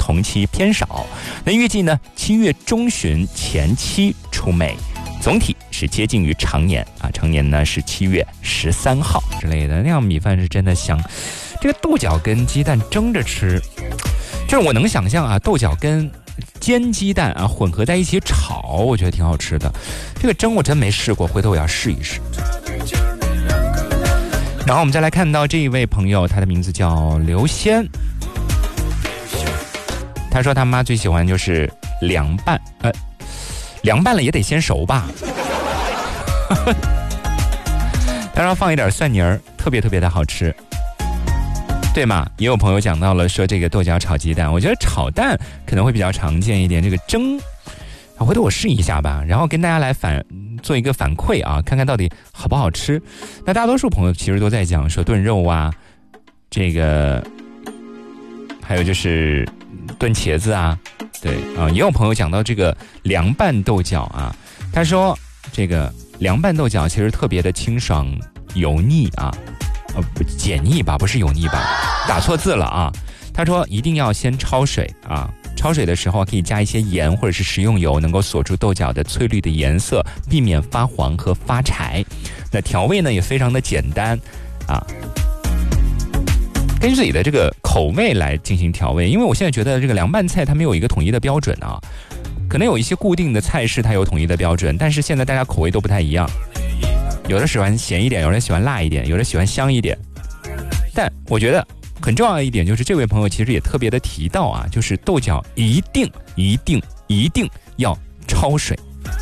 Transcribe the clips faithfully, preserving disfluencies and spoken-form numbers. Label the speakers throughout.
Speaker 1: 同期偏少。那预计呢七月中旬前期出美，总体是接近于常年啊，常年呢是七月十三号之类的。那样米饭是真的香，这个豆角跟鸡蛋蒸着吃，就是我能想象啊，豆角跟煎鸡蛋啊混合在一起炒，我觉得挺好吃的。这个蒸我真没试过，回头我要试一试。然后我们再来看到这一位朋友，他的名字叫刘仙，他说他妈最喜欢就是凉拌，呃，凉拌了也得先熟吧。当然放一点蒜泥儿，特别特别的好吃，对吗？也有朋友讲到了说这个豆角炒鸡蛋，我觉得炒蛋可能会比较常见一点，这个蒸回头我试一下吧，然后跟大家来反做一个反馈啊，看看到底好不好吃。那大多数朋友其实都在讲说炖肉啊，这个还有就是炖茄子啊，对啊，也有朋友讲到这个凉拌豆角啊，他说这个凉拌豆角其实特别的清爽油腻啊，呃不解腻吧，不是油腻吧，打错字了啊。他说一定要先焯水啊。焯水的时候可以加一些盐或者是食用油，能够锁住豆角的翠绿的颜色，避免发黄和发柴。那调味呢也非常的简单啊，根据自己的这个口味来进行调味。因为我现在觉得这个凉拌菜它没有一个统一的标准啊，可能有一些固定的菜式它有统一的标准，但是现在大家口味都不太一样，有的喜欢咸一点，有人喜欢辣一点，有人喜欢香一点。但我觉得很重要的一点就是这位朋友其实也特别的提到啊，就是豆角一定一定一定要焯水。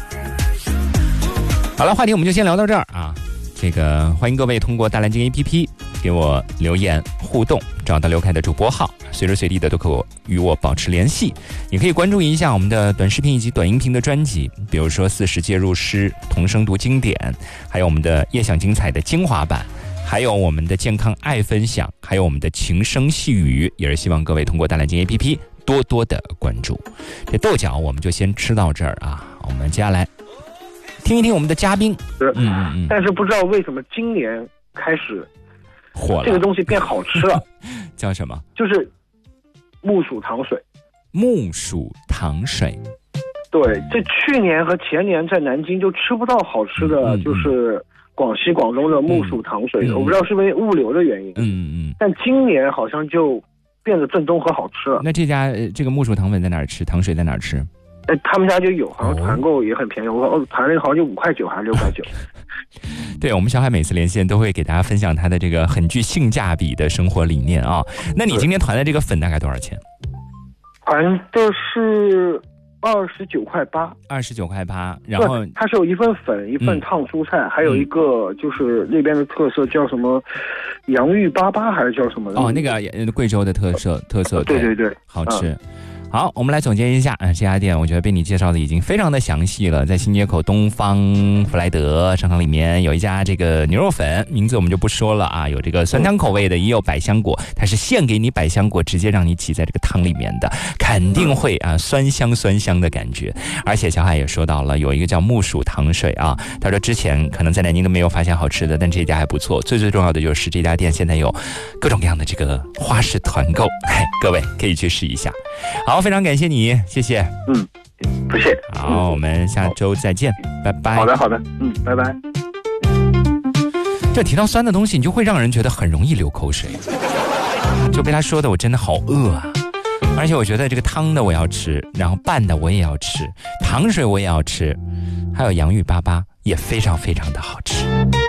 Speaker 1: 好了，话题我们就先聊到这儿啊。这个欢迎各位通过大蓝鲸 A P P 给我留言互动，找到刘凯的主播号，随时随地的都可以与我保持联系。也可以关注一下我们的短视频以及短音频的专辑，比如说四十届入诗、同声读经典，还有我们的夜享精彩的精华版，还有我们的健康爱分享，还有我们的情声细语，也是希望各位通过大蓝鲸 A P P 多多的关注。这豆角我们就先吃到这儿啊，我们接下来听一听我们的嘉宾。
Speaker 2: 嗯嗯嗯。但是不知道为什么今年开始
Speaker 1: 火了，
Speaker 2: 这个东西变好吃了。
Speaker 1: 叫什么？
Speaker 2: 就是木薯糖水。
Speaker 1: 木薯糖水。
Speaker 2: 对，这去年和前年在南京就吃不到好吃的，嗯嗯嗯就是广西广东的木薯糖水，嗯嗯、我不知道是不是物流的原因。嗯嗯。但今年好像就变得正宗和好吃了。
Speaker 1: 那这家这个木薯糖粉在哪儿吃？糖水在哪儿吃？
Speaker 2: 哎，他们家就有，好像团购也很便宜，我哦团那个好像就五块九还是六块九。
Speaker 1: 对，我们小海每次连线都会给大家分享他的这个很具性价比的生活理念啊。那你今天团的这个粉大概多少钱？
Speaker 2: 团的是二十九块八，
Speaker 1: 二十九块八。然后
Speaker 2: 它是有一份粉，一份烫蔬菜，嗯、还有一个就是那边的特色叫什么洋芋粑粑还是叫什么的？
Speaker 1: 哦，那个贵州的特色特色，
Speaker 2: 对对对，
Speaker 1: 好吃。嗯好，我们来总结一下啊，这家店我觉得被你介绍的已经非常的详细了，在新街口东方弗莱德商场里面有一家这个牛肉粉，名字我们就不说了啊，有这个酸汤口味的，也有百香果，它是现给你百香果直接让你挤在这个汤里面的，肯定会啊酸香酸香的感觉。而且小海也说到了有一个叫木薯糖水啊，他说之前可能在南京都没有发现好吃的，但这家还不错，最最重要的就是这家店现在有各种各样的这个花式团购，各位可以去试一下。好，非常感谢你，谢谢。
Speaker 2: 嗯，不谢。
Speaker 1: 好，我们下周再见，拜拜。
Speaker 2: 好的，好的，嗯，拜拜。
Speaker 1: 这提到酸的东西，你就会让人觉得很容易流口水。就被他说的，我真的好饿啊！而且我觉得这个汤的我要吃，然后拌的我也要吃，糖水我也要吃，还有洋芋粑粑也非常非常的好吃。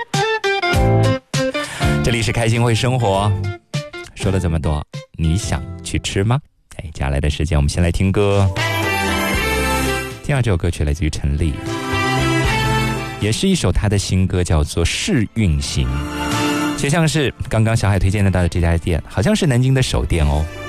Speaker 1: 这里是开心会生活，说了这么多，你想去吃吗？哎，接下来的时间我们先来听歌。听到这首歌曲来自于陈粒，也是一首他的新歌，叫做《试运行》。就像是刚刚小海推荐的到的这家店，好像是南京的首店哦。